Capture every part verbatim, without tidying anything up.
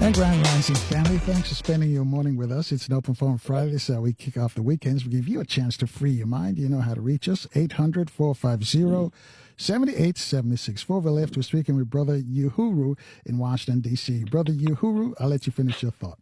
And Grand Rising family, thanks for spending your morning with us. It's an open phone Friday, so we kick off the weekends. We give you a chance to free your mind. You know how to reach us, eight hundred, four five zero, seven eight seven six. Four we left, we're speaking with Brother Uhuru in Washington, D C Brother Uhuru, I'll let you finish your thought.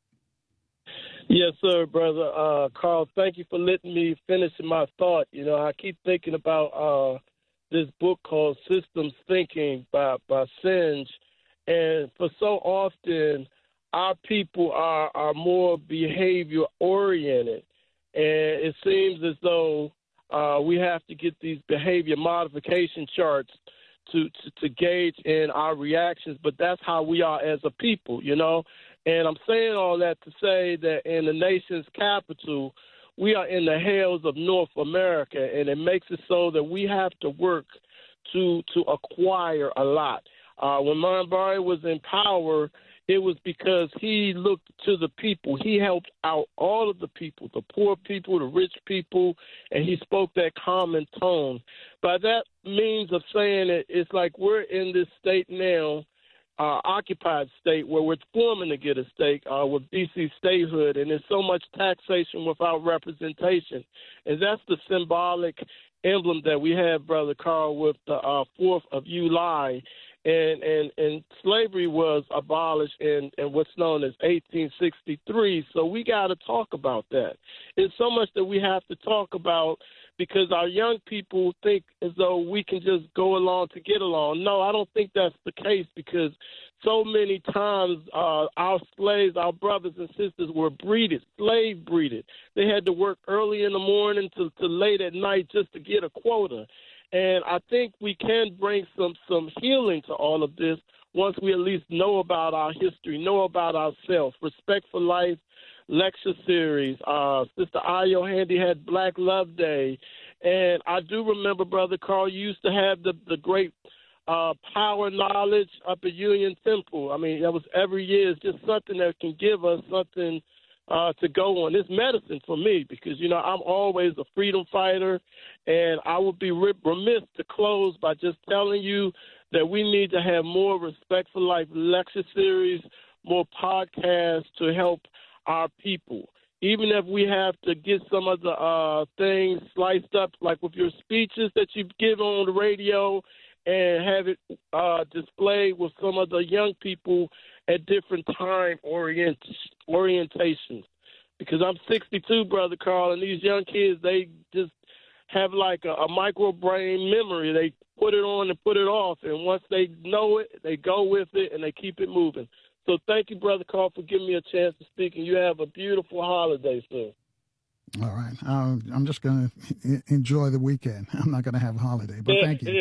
Yes, sir, Brother uh, Carl. Thank you for letting me finish my thought. You know, I keep thinking about uh, this book called Systems Thinking by, by Singe. And for so often, our people are, are more behavior-oriented. And it seems as though uh, we have to get these behavior modification charts to, to, to gauge in our reactions. But that's how we are as a people, you know. And I'm saying all that to say that in the nation's capital, we are in the hells of North America. And it makes it so that we have to work to to acquire a lot. Uh, when Marbury was in power, it was because he looked to the people. He helped out all of the people, the poor people, the rich people, and he spoke that common tone. By that means of saying it, it's like we're in this state now, uh, occupied state, where we're forming to get a state uh, with D C statehood, and there's so much taxation without representation. And that's the symbolic emblem that we have, Brother Carl, with the uh, fourth of July. And, and and slavery was abolished in, in what's known as eighteen sixty-three. So we got to talk about that. It's so much that we have to talk about because our young people think as though we can just go along to get along. No, I don't think that's the case because so many times uh, our slaves, our brothers and sisters were breeded, slave breeded. They had to work early in the morning to, to late at night just to get a quota. And I think we can bring some, some healing to all of this once we at least know about our history, know about ourselves. Respect for Life lecture series. Uh, Sister Ayo Handy had Black Love Day. And I do remember, Brother Carl, you used to have the, the great uh, power knowledge up at Union Temple. I mean, that was every year. It's just something that can give us something Uh, to go on. It's medicine for me because, you know, I'm always a freedom fighter, and I would be remiss to close by just telling you that we need to have more Respect for Life lecture series, more podcasts to help our people. Even if we have to get some of the uh, things sliced up, like with your speeches that you give on the radio, and have it uh, displayed with some of the young people at different time orient orientations. Because I'm sixty-two, Brother Carl, and these young kids, they just have like a, a micro brain memory. They put it on and put it off, and once they know it, they go with it, and they keep it moving. So thank you, Brother Carl, for giving me a chance to speak, and you have a beautiful holiday, sir. All right. Um, I'm just going to enjoy the weekend. I'm not going to have a holiday, but thank you.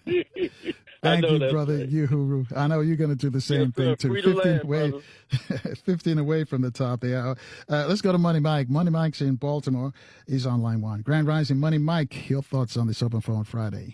Thank you, Brother right. Uhuru. I know you're going to do the same yes, thing, too. Free fifteen, land, away, fifteen away from the top of the hour. Uh, let's go to Money Mike. Money Mike's in Baltimore. He's on line one. Grand Rising, Money Mike, your thoughts on this Open Phone Friday?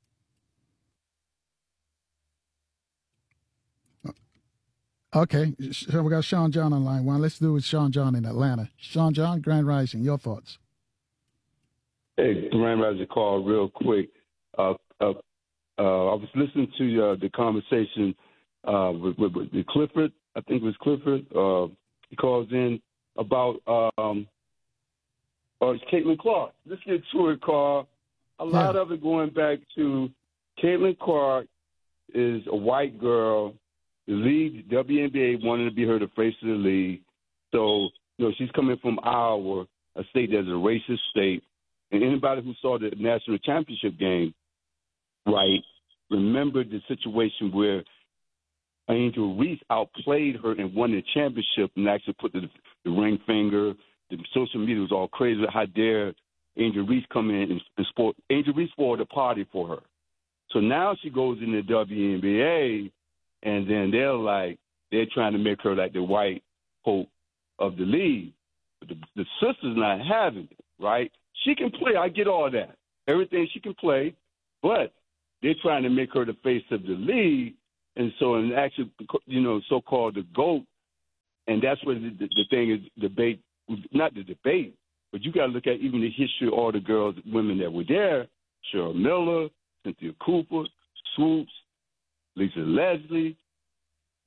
Okay, so we got Sean John on line one. Let's do it with Sean John in Atlanta. Sean John, Grand Rising, your thoughts? Hey, Grand Rising, call real quick. Uh, uh, uh, I was listening to uh, the conversation uh, with, with, with Clifford. I think it was Clifford. Uh, he calls in about um, uh, Caitlin Clark. Let's get to it, Carl. A lot yeah. of it going back to Caitlin Clark is a white girl. The league, W N B A, wanted to be her the face of the league. So, you know, she's coming from Iowa, a state that's a racist state. And anybody who saw the national championship game, right, remembered the situation where Angel Reese outplayed her and won the championship and actually put the, the ring finger. The social media was all crazy. How dare Angel Reese come in and, and sport? Angel Reese spoiled a party for her. So now she goes in the W N B A, and then they're like, they're trying to make her like the white hope of the league. But the, the sister's not having it, right? She can play. I get all that. Everything she can play. But they're trying to make her the face of the league. And so, and actually, you know, so-called the GOAT, and that's where the, the, the thing is, debate, not the debate, but you got to look at even the history of all the girls, women that were there, Cheryl Miller, Cynthia Cooper, Swoops, Lisa Leslie,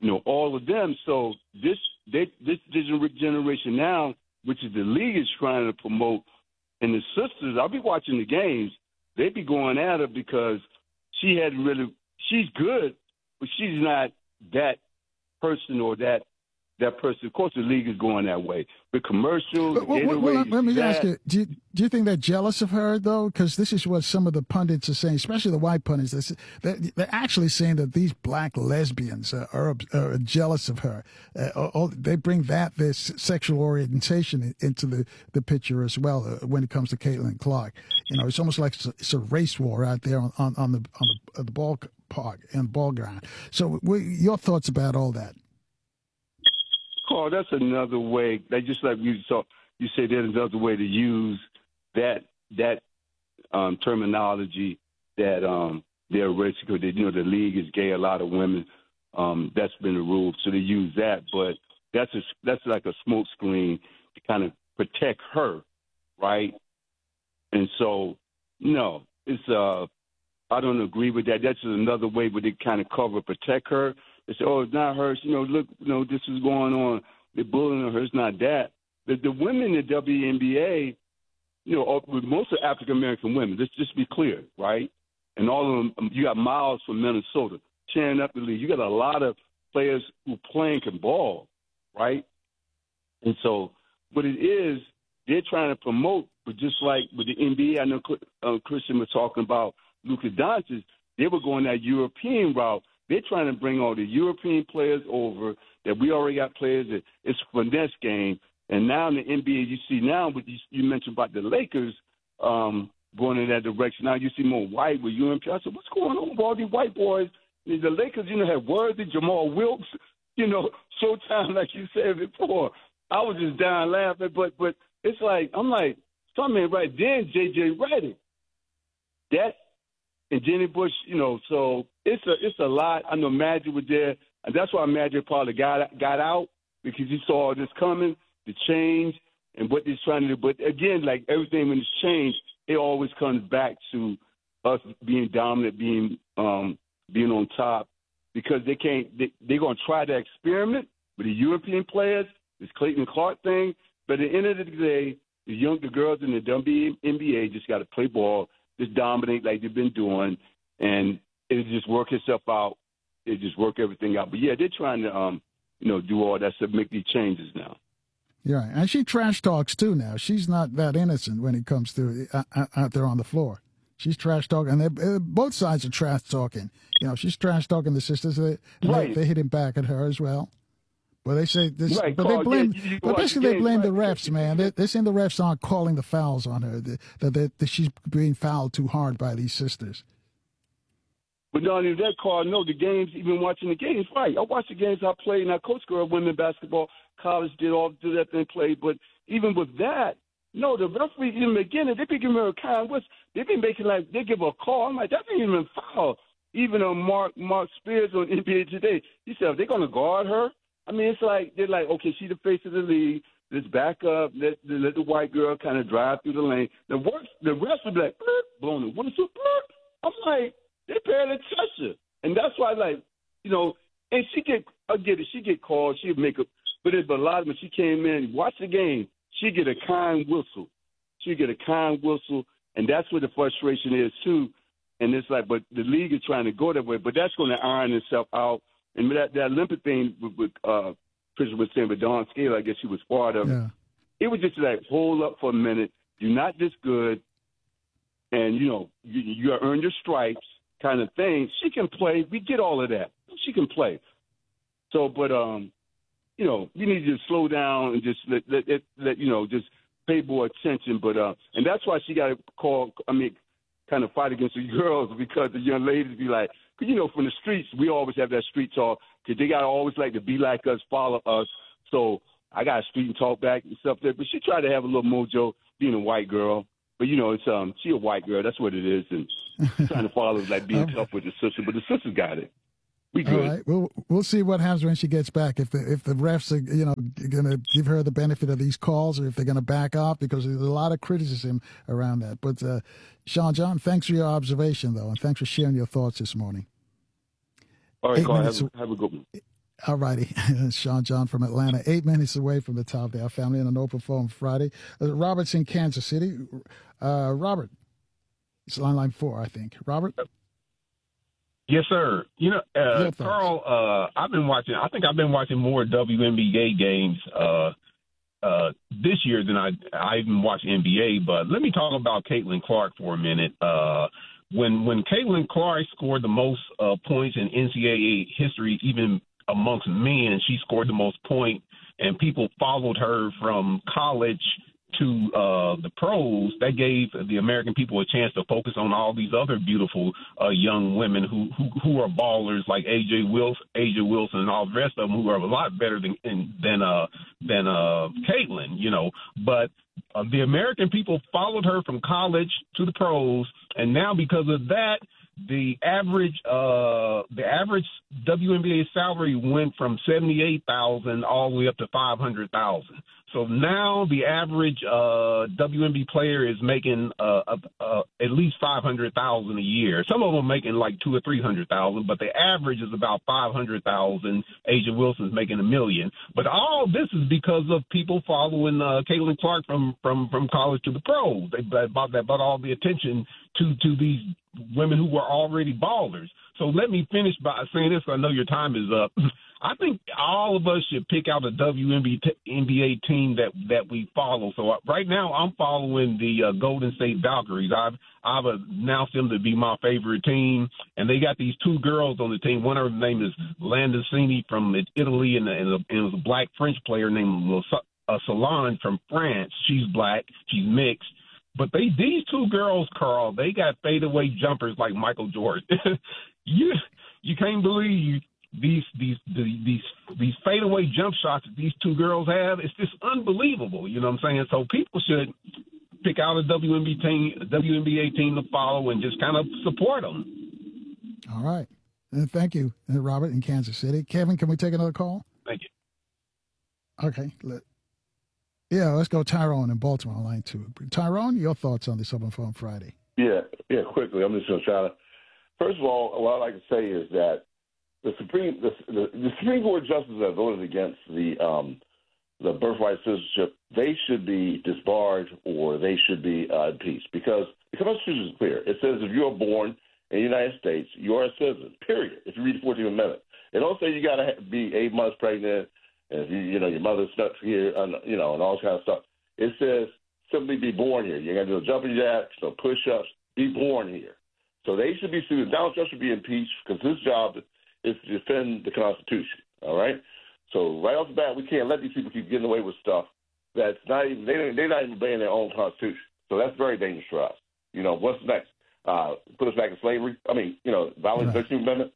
you know, all of them. So this they, this generation now, which is the league is trying to promote, and the sisters, I'll be watching the games. They be going at her because she hadn't really. She's good, but she's not that person or that that person. Of course, the league is going that way. The commercials. But, well, well, let me that. ask you: do you do you think they're jealous of her though? Because this is what some of the pundits are saying, especially the white pundits. They're, they're actually saying that these black lesbians are, are, are jealous of her. Uh, they bring that this sexual orientation into the, the picture as well uh, when it comes to Caitlin Clark. You know, it's almost like it's a, it's a race war out there on, on, on the on the, the ball park and ball ground. So, what, your thoughts about all that? Carl, that's another way. They just like you saw. You say there's another way to use that that um, terminology that um, they're racist because you know the league is gay. A lot of women. Um, that's been the rule, so they use that. But that's a, that's like a smoke screen to kind of protect her, right? And so, no, it's uh, I don't agree with that. That's another way where they kind of cover protect her. They say, oh, it's not her. You know, look, you know, this is going on. They're bullying her. It's not that. The, the women in the W N B A, you know, with most of African-American women, let's just be clear, right? And all of them, you got Miles from Minnesota tearing up the league. You got a lot of players who playing can ball, right? And so what it is, they're trying to promote, but just like with the N B A, I know uh, Christian was talking about Luka Doncic, they were going that European route. They're trying to bring all the European players over that we already got players that it's a finesse game. And now in the N B A, you see now what you, you mentioned about the Lakers um, going in that direction. Now you see more white with U M P. I said, what's going on with all these white boys? The Lakers, you know, had Worthy, Jamal Wilkes, you know, Showtime, like you said before. I was just down laughing, but but it's like, I'm like, something right then, J J Redick. That and Jenny Bush, you know, so it's a it's a lot. I know Magic was there, and that's why Magic probably got got out because he saw this coming, the change, and what they're trying to do. But again, like everything when it's changed, it always comes back to us being dominant, being um, being on top, because they can't. They, they're going to try to experiment with the European players, this Clayton Clark thing. But at the end of the day, the young the girls in the W N B A just got to play ball. Just dominate like they've been doing, and it'll just work itself out. It'll just work everything out. But, yeah, they're trying to, um, you know, do all that stuff, make these changes now. You're right. And she trash talks, too, now. She's not that innocent when it comes to uh, out there on the floor. She's trash talking. And uh, both sides are trash talking. You know, she's trash talking the sisters. They, right. they, they hit him back at her as well. Well, they say this, right, but Carl, they blame. yeah, but basically, the they blame right. the refs, man. They, they're saying the refs aren't calling the fouls on her. That, that, that she's being fouled too hard by these sisters. But not only that, Carl. No, the games. Even watching the games, right? I watch the games I played, and I coach girl women basketball. College did all do that thing play. But even with that, no, the referee even again, they be giving her a kind what's they be making like they give her a call. I'm like, that ain't even foul. Even on Mark Mark Spears on N B A Today, he said, are they going to guard her? I mean, it's like they're like, okay, she's the face of the league. Let's back up. Let, let the white girl kind of drive through the lane. The worst, the rest would be like, blowing the whistle. I'm like, they barely touch her, and that's why, like, you know, and she get, I get it, she get called, she'd make a, but it's a lot when she came in, watch the game, she get a kind whistle, she get a kind whistle, and that's where the frustration is too. And it's like, but the league is trying to go that way, but that's going to iron itself out. And that, that Olympic thing with, with uh, Christian was saying, with Dawn Scale, I guess she was part of it. Yeah. It was just like, hold up for a minute. You're not this good. And, you know, you, you earn your stripes kind of thing. She can play. We get all of that. She can play. So, but, um, you know, you need to slow down and just let, let, let, let you know, just pay more attention. But, uh, and that's why she got to call, I mean, kind of fight against the girls, because the young ladies be like, cause you know, from the streets, we always have that street talk, because they got to always like to be like us, follow us. So I got a street talk back and stuff there. But she tried to have a little mojo being a white girl. But, you know, it's um, she a white girl. That's what it is. And trying to follow like being tough with the sister. But the sister got it. We good. All right. We'll, we'll see what happens when she gets back. If the if the refs are, you know, going to give her the benefit of these calls, or if they're going to back off, because there's a lot of criticism around that. But, uh, Sean John, thanks for your observation, though, and thanks for sharing your thoughts this morning. All right, Eight Carl, minutes, have, have a good one. All righty. Sean John from Atlanta, eight minutes away from the top of our family in an open forum Friday. Uh, Robert's in Kansas City. Uh, Robert, it's line line four, I think. Robert? Yes, sir. You know, uh, Carl, uh, I've been watching, I think I've been watching more W N B A games uh, uh, this year than I, I even watched N B A. But let me talk about Caitlin Clark for a minute. Uh, when when Caitlin Clark scored the most uh, points in N C double A history, even amongst men, she scored the most points, and people followed her from college to uh, the pros. That gave the American people a chance to focus on all these other beautiful uh, young women who, who who are ballers like A J Wilson, A J Wilson, and all the rest of them who are a lot better than than uh, than uh, Caitlin, you know. But uh, the American people followed her from college to the pros, and now because of that, the average uh, the average W N B A salary went from seventy-eight thousand dollars all the way up to five hundred thousand dollars. So now the average uh, W N B A player is making uh, uh, uh, at least five hundred thousand dollars a year. Some of them are making like two or three hundred thousand dollars, but the average is about five hundred thousand dollars. Asia Wilson's making a million. But all this is because of people following uh, Caitlin Clark from, from, from college to the pros. They brought that brought all the attention to to these women who were already ballers. So let me finish by saying this. I know your time is up. I think all of us should pick out a W N B A team that, that we follow. So right now I'm following the uh, Golden State Valkyries. I've I've announced them to be my favorite team, and they got these two girls on the team. One of them name is Landacini from Italy, and, and, and it was a black French player named uh, Solange from France. She's black. She's mixed. But they these two girls, Carl, they got fadeaway jumpers like Michael Jordan. you you can't believe these these these these fadeaway jump shots that these two girls have. It's just unbelievable. You know what I'm saying? So people should pick out a W N B A team, W N B A team to follow and just kind of support them. All right. Uh, thank you, uh, Robert in Kansas City. Kevin, can we take another call? Thank you. Okay. Let, yeah, let's go Tyrone in Baltimore, line two. Tyrone, your thoughts on this Open Forum Friday? Yeah, yeah, quickly. I'm just going to try to. First of all, what I'd like to say is that the Supreme the, the, the Supreme Court justices that voted against the um, the birthright citizenship, they should be disbarred or they should be uh, impeached because the Constitution is clear. It says if you are born in the United States, you are a citizen. Period. If you read the fourteenth Amendment, it don't say you got to be eight months pregnant. And if you, you know, your mother stuck here, and, you know, and all kind of stuff. It says simply be born here. You got to do a jumping jacks, some push-ups. Be born here. So they should be sued. Donald Trump should be impeached because his job is to defend the Constitution. All right. So right off the bat, we can't let these people keep getting away with stuff that's not even they they're not even obeying their own Constitution. So that's very dangerous for us. You know, what's next? Uh, put us back in slavery? I mean, you know, violate the thirteenth Amendment.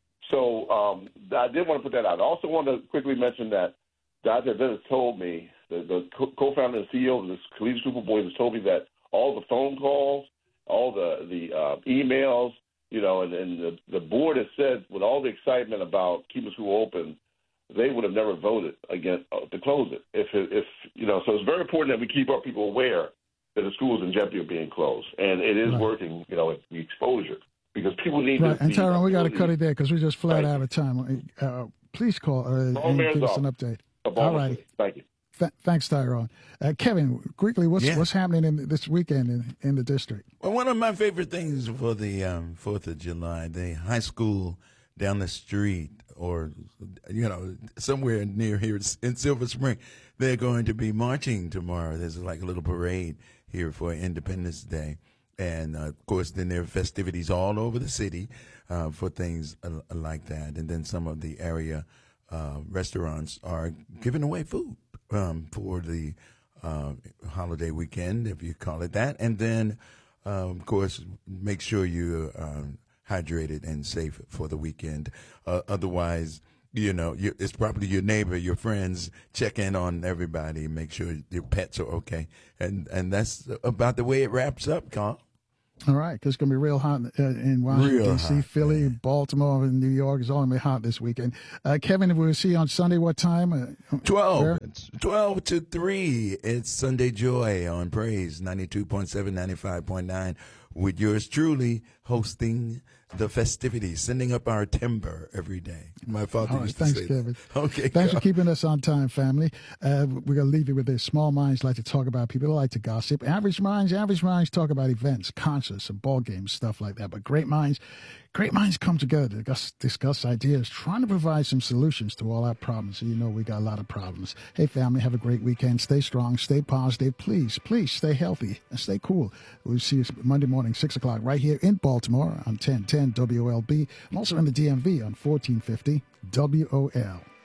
So um, I did want to put that out. I also want to quickly mention that Doctor Dennis told me, the, the co-founder and C E O of this Collegiate Super Boys has told me that all the phone calls, all the, the uh, emails, you know, and, and the, the board has said with all the excitement about keeping school open, they would have never voted against uh, to close it. If, if you know, so it's very important that we keep our people aware that the schools in jeopardy of being closed. And it is right. working, you know, the exposure. Because people need right. to. And Tyrone, we got to cut it there because we're just flat out of time. Uh, please call uh, and give us an update. All right. Thank you. Th- thanks, Tyrone. Uh, Kevin, quickly, what's yeah. what's happening in this weekend in, in the district? Well, one of my favorite things for the um, Fourth of July, the high school down the street, or you know, somewhere near here in Silver Spring, they're going to be marching tomorrow. There's like a little parade here for Independence Day. And, uh, of course, then there are festivities all over the city uh, for things uh, like that. And then some of the area uh, restaurants are giving away food um, for the uh, holiday weekend, if you call it that. And then, uh, of course, make sure you're uh, hydrated and safe for the weekend. Uh, otherwise, you know, you, it's probably your neighbor, your friends, check in on everybody, make sure your pets are okay. And, and that's about the way it wraps up, Carl. All right, because it's going to be real hot uh, in Washington, D C, Philly, man. Baltimore, and New York. It's all going to be hot this weekend. Uh, Kevin, we'll see you on Sunday. What time? Uh, twelve. Where? twelve to three. It's Sunday Joy on Praise ninety-two point seven, ninety-five point nine with yours truly hosting the festivities, sending up our timber every day. My father All right, used to thanks, say Kevin. that. Okay, thanks Carl. for keeping us on time, family. Uh, we're going to leave you with this. Small minds like to talk about people, like to gossip. Average minds, average minds talk about events, concerts, and ball games, stuff like that. But great minds, great minds come together to discuss, discuss ideas, trying to provide some solutions to all our problems. You know, we got a lot of problems. Hey, family, have a great weekend. Stay strong, stay positive. Please, please stay healthy and stay cool. We'll see you Monday morning, six o'clock, right here in Baltimore on ten ten W O L B, and also in the D M V on fourteen fifty W O L.